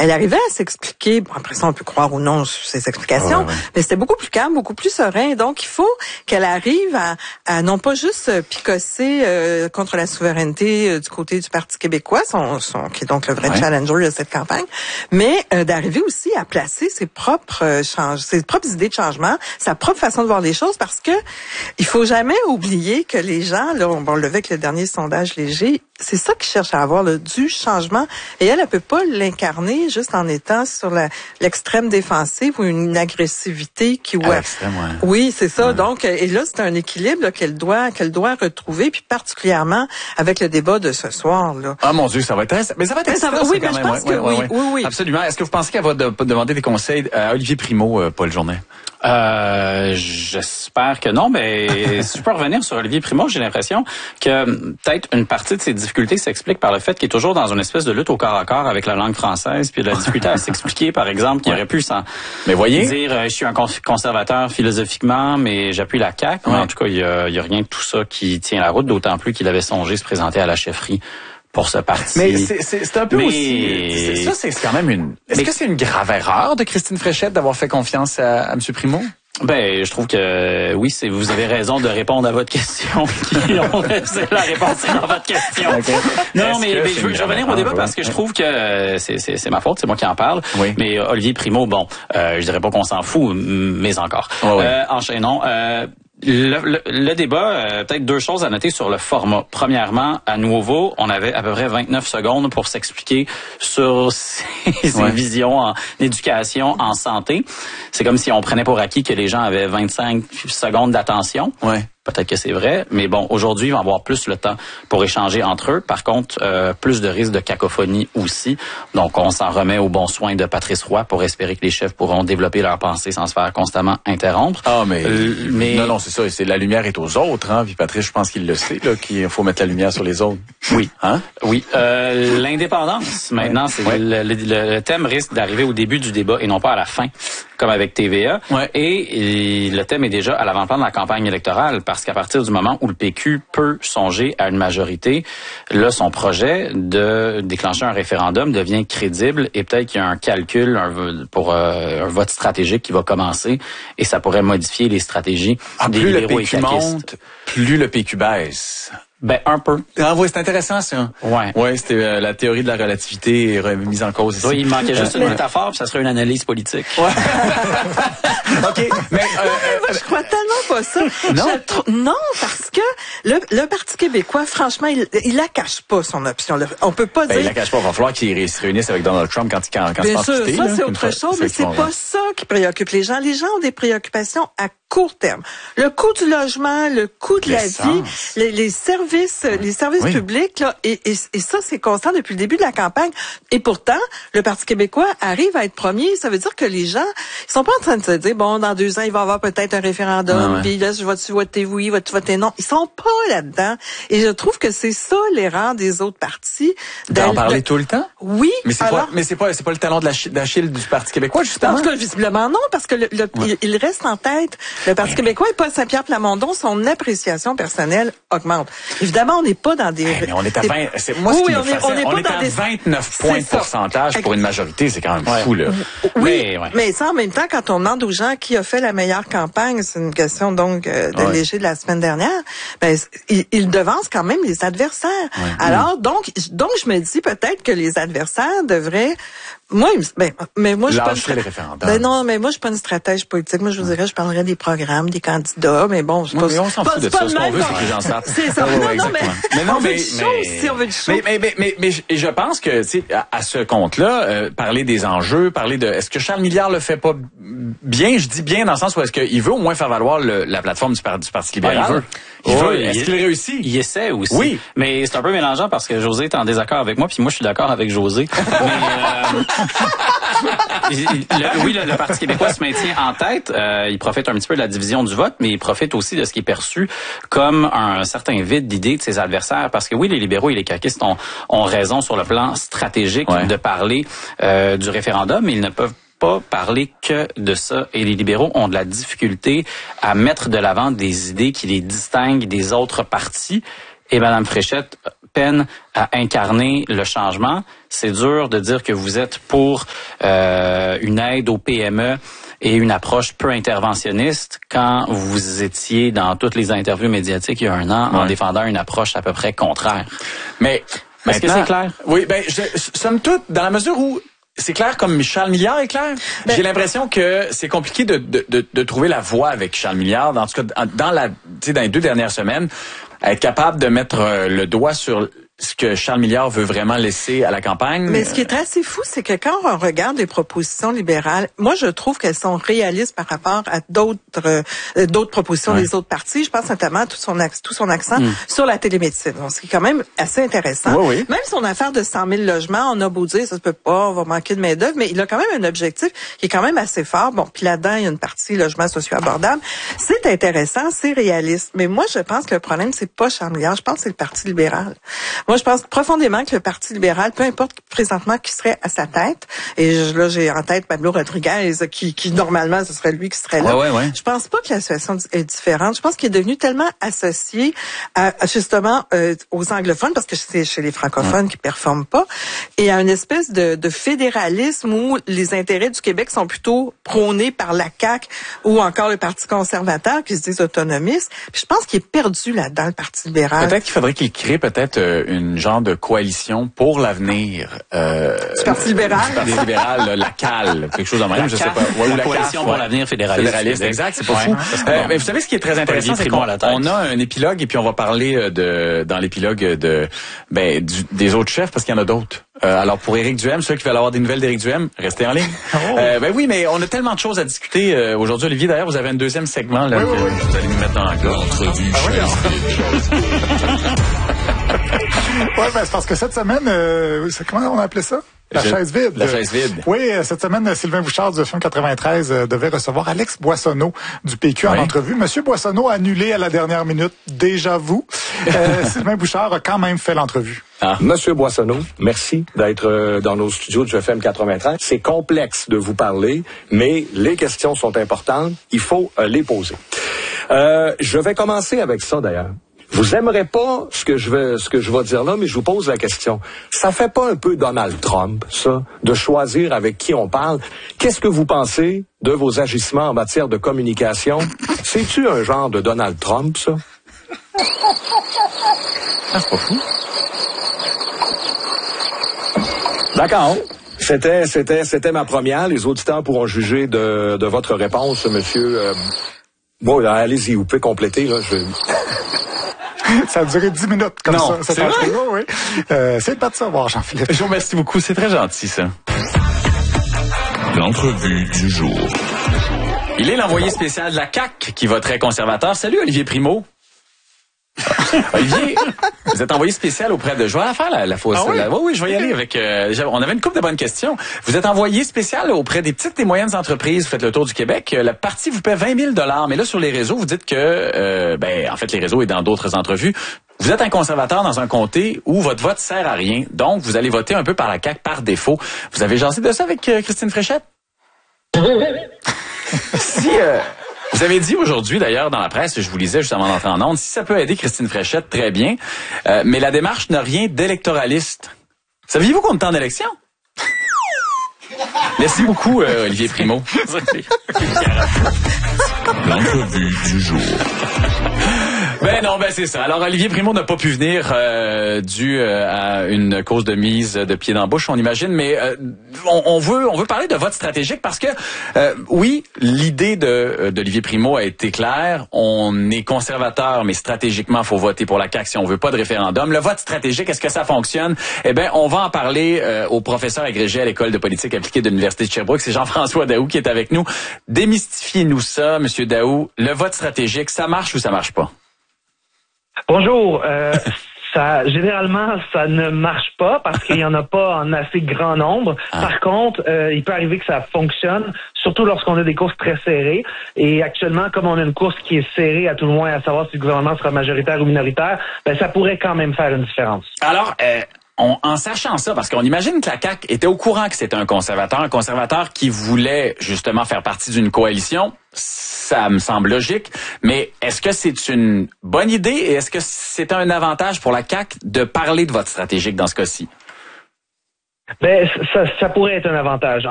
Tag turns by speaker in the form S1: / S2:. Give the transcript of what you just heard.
S1: elle arrivait à s'expliquer. Bon, après ça, on peut croire ou non sur ses explications, mais c'était beaucoup plus calme, beaucoup plus serein. Donc, il faut qu'elle arrive à non pas juste picosser contre la souveraineté du côté du Parti québécois, qui est donc le vrai challenger de cette campagne, mais d'arriver aussi à placer ses propres idées de changement, sa propre façon de voir les choses, parce que il faut jamais oublier que les gens, là, on le voit avec le dernier sondage léger, c'est ça qu'ils cherchent à avoir, là, du changement. Et elle peut pas l'incarner juste en étant sur l'extrême défensive ou une agressivité qui... Oui, c'est ça. Ouais. Donc, et là, c'est un équilibre là, qu'elle doit retrouver, puis particulièrement avec le débat de ce soir. Là.
S2: Ah mon Dieu, ça va être intéressant. Mais ça va être intéressant
S1: oui,
S2: quand
S1: mais
S2: même.
S1: Je pense que oui.
S2: Absolument. Est-ce que vous pensez qu'elle va demander des conseils à Olivier Primo, Paul Journet?
S3: J'espère que non, mais si je peux revenir sur Olivier Primo, j'ai l'impression que peut-être une partie de ses difficultés s'explique par le fait qu'il est toujours dans une espèce de lutte au corps à corps avec la langue française, puis la difficulté à s'expliquer, par exemple, qu'il aurait pu dire je suis un conservateur philosophiquement, mais j'appuie la CAQ. Mais en tout cas, il y a rien de tout ça qui tient la route, d'autant plus qu'il avait songé se présenter à la chefferie pour ce parti.
S2: Mais c'est un peu aussi... Ça, c'est quand même une... Est-ce que c'est une grave erreur de Christine Fréchette d'avoir fait confiance à M. Primo?
S3: Ben, je trouve que oui, vous avez raison de répondre à votre question. C'est la réponse dans votre question. Okay. Non, mais je veux revenir au débat parce que je trouve que c'est ma faute, c'est moi qui en parle. Oui. Mais Olivier Primo, je dirais pas qu'on s'en fout, mais encore. Enchaînons. Le débat, peut-être deux choses à noter sur le format. Premièrement, à nouveau, on avait à peu près 29 secondes pour s'expliquer sur ses visions en éducation, en santé. C'est comme si on prenait pour acquis que les gens avaient 25 secondes d'attention. Ouais. Peut-être que c'est vrai, mais bon, aujourd'hui, ils vont avoir plus le temps pour échanger entre eux. Par contre, plus de risque de cacophonie aussi. Donc, on s'en remet aux bons soins de Patrice Roy pour espérer que les chefs pourront développer leur pensée sans se faire constamment interrompre.
S2: Ah, mais non, c'est ça. C'est la lumière est aux autres, hein. Puis Patrice, je pense qu'il le sait, là, qu'il faut mettre la lumière sur les autres.
S3: Oui. Hein? Oui. L'indépendance, maintenant, c'est le thème risque d'arriver au début du débat et non pas à la fin, comme avec TVA. Ouais. Et le thème est déjà à l'avant-plan de la campagne électorale, parce qu'à partir du moment où le PQ peut songer à une majorité, là, son projet de déclencher un référendum devient crédible et peut-être qu'il y a un calcul pour un vote stratégique qui va commencer et ça pourrait modifier les stratégies des libéraux et caquistes.
S2: Plus le PQ monte, plus le PQ baisse.
S3: Ben, un peu.
S2: Ah oui, c'est intéressant, ça. Ouais, c'était la théorie de la relativité remise en cause ici.
S3: Oui, il manquait juste une métaphore, puis ça serait une analyse politique. Ouais.
S2: OK, mais...
S1: moi, je crois tellement pas ça. Non, parce que le Parti québécois, franchement, il la cache pas, son option. On peut pas dire...
S2: Il la cache pas. Il va falloir qu'il se réunisse avec Donald Trump quand
S1: bien sûr, ça, c'est autre chose, mais c'est pas ça qui préoccupe les gens. Les gens ont des préoccupations à court terme. Le coût du logement, le coût de la vie, les services publics, là, et ça, c'est constant depuis le début de la campagne. Et pourtant, le Parti québécois arrive à être premier. Ça veut dire que les gens, ils sont pas en train de se dire, bon, dans 2 ans, il va y avoir peut-être un référendum, puis là, vas-tu voter oui, vas-tu voter non. Ils sont pas là-dedans. Et je trouve que c'est ça l'erreur des autres partis.
S2: D'en parler tout le temps?
S1: Oui.
S2: Mais c'est pas le talon d'Achille du Parti québécois, justement?
S1: En tout cas, visiblement non, parce que il reste en tête. Le Parti québécois et Paul Saint-Pierre Plamondon, son appréciation personnelle augmente. Évidemment, on n'est pas dans des...
S2: Mais on est à 20... on est à 29 points de pourcentage pour une majorité, c'est quand même fou, là.
S1: Oui, mais ça, en même temps, quand on demande aux gens qui a fait la meilleure campagne, c'est une question donc de Léger de la semaine dernière, ben, ils devancent quand même les adversaires. Alors, donc, je me dis peut-être que les adversaires devraient... Moi, mais moi, je
S2: lâcherais les référendums.
S1: Ben non, mais moi, je suis pas une stratège politique. Moi, je vous dirais, je parlerais des programmes, des candidats, mais bon, je
S2: mais on s'en fout de ça. Ce qu'on veut, c'est que les gens savent.
S1: C'est ça. On veut du show.
S2: Mais je pense que, tu sais, à ce compte-là, parler des enjeux, parler de, est-ce que Charles Milliard le fait pas bien? Je dis bien dans le sens où est-ce qu'il veut au moins faire valoir la plateforme du Parti libéral? Il veut. Est-ce qu'il réussit?
S3: Il essaie aussi.
S2: Oui.
S3: Mais c'est un peu mélangeant parce que José est en désaccord avec moi, puis moi, je suis d'accord avec José. Le Parti québécois se maintient en tête. Il profite un petit peu de la division du vote, mais il profite aussi de ce qui est perçu comme un certain vide d'idées de ses adversaires. Parce que oui, les libéraux et les caquistes ont raison sur le plan stratégique de parler du référendum, mais ils ne peuvent pas parler que de ça. Et les libéraux ont de la difficulté à mettre de l'avant des idées qui les distinguent des autres partis. Et Mme Fréchette peine à incarner le changement. C'est dur de dire que vous êtes pour une aide aux PME et une approche peu interventionniste quand vous étiez dans toutes les interviews médiatiques il y a un an en défendant une approche à peu près contraire.
S2: Mais
S3: est-ce que c'est clair?
S2: Oui, somme toute, dans la mesure où c'est clair comme Charles Milliard est clair. J'ai l'impression que c'est compliqué de trouver la voie avec Charles Milliard. En tout cas, dans les 2 dernières semaines, être capable de mettre le doigt sur ce que Charles Milliard veut vraiment laisser à la campagne.
S1: Mais ce qui est assez fou, c'est que quand on regarde les propositions libérales, moi, je trouve qu'elles sont réalistes par rapport à d'autres propositions des autres partis. Je pense notamment à tout son accent sur la télémédecine. Donc, c'est quand même assez intéressant.
S2: Oui.
S1: Même son affaire de 100 000 logements, on a beau dire, ça se peut pas, on va manquer de main-d'œuvre, mais il a quand même un objectif qui est quand même assez fort. Bon, puis là-dedans, il y a une partie logement socio-abordable. C'est intéressant, c'est réaliste. Mais moi, je pense que le problème, c'est pas Charles Milliard, je pense que c'est le Parti libéral. Moi, je pense profondément que le Parti libéral, peu importe présentement qui serait à sa tête, et là, j'ai en tête Pablo Rodriguez, qui normalement, ce serait lui qui serait là.
S2: Ouais.
S1: Je pense pas que la situation est différente. Je pense qu'il est devenu tellement associé justement aux anglophones, parce que c'est chez les francophones qui performent pas, et à une espèce de fédéralisme où les intérêts du Québec sont plutôt prônés par la CAQ ou encore le Parti conservateur qui se disent autonomistes. Puis je pense qu'il est perdu là-dedans, le Parti libéral.
S2: Peut-être qu'il faudrait qu'il crée une genre de coalition pour l'avenir
S1: du Parti libéral.
S2: Du Parti libéral, la CAL, quelque chose de même, je sais pas.
S3: Ou la coalition pour l'avenir fédéraliste.
S2: Exact, c'est pas fou. Mais vous savez ce qui est très intéressant, c'est qu'on a un épilogue et puis on va parler dans l'épilogue des autres chefs parce qu'il y en a d'autres. Alors pour Éric Duhem, ceux qui veulent avoir des nouvelles d'Éric Duhem, restez en ligne. Oui, mais on a tellement de choses à discuter aujourd'hui. Olivier, d'ailleurs, vous avez un deuxième segment là que vous allez nous mettre dans la gorge.
S4: Oui, c'est parce que cette semaine, comment on a appelé ça? La chaise vide.
S2: La chaise vide.
S4: Oui, cette semaine, Sylvain Bouchard du FM 93 devait recevoir Alex Boissonneau du PQ en entrevue. Monsieur Boissonneau a annulé à la dernière minute, déjà vous. Sylvain Bouchard a quand même fait l'entrevue.
S5: Monsieur Boissonneau, merci d'être dans nos studios du FM 93. C'est complexe de vous parler, mais les questions sont importantes. Il faut les poser. Je vais commencer avec ça, d'ailleurs. Vous aimerez pas ce que je vais dire là, mais je vous pose la question. Ça fait pas un peu Donald Trump, ça, de choisir avec qui on parle? Qu'est-ce que vous pensez de vos agissements en matière de communication? C'est-tu un genre de Donald Trump, ça?
S2: C'est pas fou.
S5: D'accord. C'était ma première. Les auditeurs pourront juger de votre réponse, monsieur. Bon, allez-y, vous pouvez compléter, là.
S4: Ça a duré 10 minutes comme
S2: ça.
S4: C'est vrai? Oui. C'est pas de savoir, Jean-Philippe.
S2: Je vous remercie beaucoup. C'est très gentil, ça.
S6: L'entrevue du jour.
S2: Il est l'envoyé spécial de la CAQ qui va très conservateur. Salut, Olivier Primo. Olivier, vous êtes envoyé spécial auprès de... Je vais la faire, la fausse. Oui, je vais y aller avec... on avait une couple de bonnes questions. Vous êtes envoyé spécial auprès des petites et moyennes entreprises. Vous faites le tour du Québec. Le parti vous paie 20 000 $. Mais là, sur les réseaux, vous dites que... en fait, les réseaux et dans d'autres entrevues, vous êtes un conservateur dans un comté où votre vote sert à rien. Donc, vous allez voter un peu par la CAQ par défaut. Vous avez jasé de ça avec Christine Fréchette? Vous avez dit aujourd'hui, d'ailleurs, dans la presse, je vous lisais juste avant d'entrer en ondes, si ça peut aider Christine Fréchette, très bien, mais la démarche n'a rien d'électoraliste. Saviez-vous qu'on est en élection? Merci beaucoup, Olivier Primo.
S6: L'entrevue du jour.
S2: C'est ça. Alors, Olivier Primo n'a pas pu venir dû à une cause de mise de pied dans la bouche, on imagine, mais on veut parler de vote stratégique parce que, oui, l'idée d'Olivier Primo a été claire. On est conservateur, mais stratégiquement, il faut voter pour la CAQ si on veut pas de référendum. Le vote stratégique, est-ce que ça fonctionne? On va en parler au professeur agrégé à l'École de politique appliquée de l'Université de Sherbrooke. C'est Jean-François Daoust qui est avec nous. Démystifiez-nous ça, Monsieur Daoust. Le vote stratégique, ça marche ou ça marche pas?
S7: Bonjour. Généralement, ça ne marche pas parce qu'il n'y en a pas en assez grand nombre. Par contre, il peut arriver que ça fonctionne, surtout lorsqu'on a des courses très serrées. Et actuellement, comme on a une course qui est serrée, à tout le moins, à savoir si le gouvernement sera majoritaire ou minoritaire, ça pourrait quand même faire une différence.
S2: Alors, en sachant ça, parce qu'on imagine que la CAQ était au courant que c'était un conservateur qui voulait justement faire partie d'une coalition, ça me semble logique, mais est-ce que c'est une bonne idée et est-ce que c'est un avantage pour la CAQ de parler de vote stratégique dans ce cas-ci?
S7: Ben, ça pourrait être un avantage.